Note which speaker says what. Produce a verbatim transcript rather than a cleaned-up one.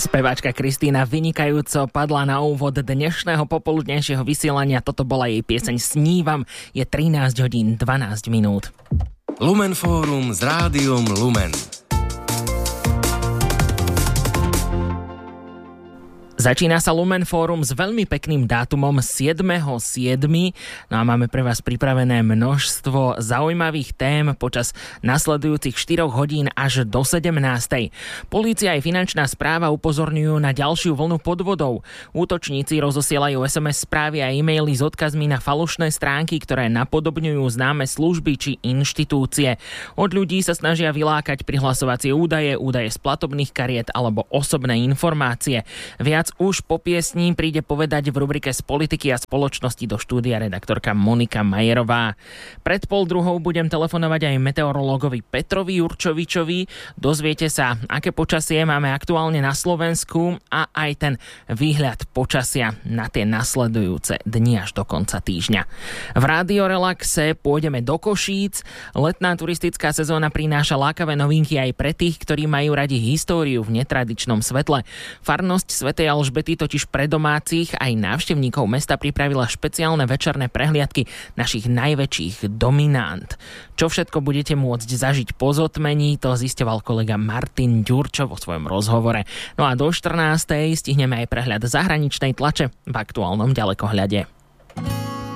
Speaker 1: Speváčka Kristína vynikajúco padla na úvod dnešného popoludnejšieho vysielania. Toto bola jej pieseň Snívam. Je trinásť hodín dvanásť minút.
Speaker 2: Lumen Fórum s Rádiom Lumen.
Speaker 1: Začína sa Lumen Fórum s veľmi pekným dátumom siedmeho siedmeho No a máme pre vás pripravené množstvo zaujímavých tém počas nasledujúcich štyroch hodín až do sedemnástej. Polícia aj finančná správa upozorňujú na ďalšiu vlnu podvodov. Útočníci rozosielajú es em es správy a e-maily s odkazmi na falošné stránky, ktoré napodobňujú známe služby či inštitúcie. Od ľudí sa snažia vylákať prihlasovacie údaje, údaje z platobných kariet alebo osobné informácie. Viac už po piesni príde povedať v rubrike Z politiky a spoločnosti do štúdia redaktorka Monika Majerová. Pred pol druhou budem telefonovať aj meteorológovi Petrovi Jurčovičovi. Dozviete sa, aké počasie máme aktuálne na Slovensku a aj ten výhľad počasia na tie nasledujúce dni až do konca týždňa. V Rádio Relaxe pôjdeme do Košíc. Letná turistická sezóna prináša lákavé novinky aj pre tých, ktorí majú radi históriu v netradičnom svetle. Farnosť svätej Alžbety totiž pre domácich aj návštevníkov mesta pripravila špeciálne večerné prehliadky našich najväčších dominant. Čo všetko budete môcť zažiť po zotmení, to zisťoval kolega Martin Ďurčo vo svojom rozhovore. No a do štrnástej stihneme aj prehľad zahraničnej tlače v aktuálnom ďalekohľade.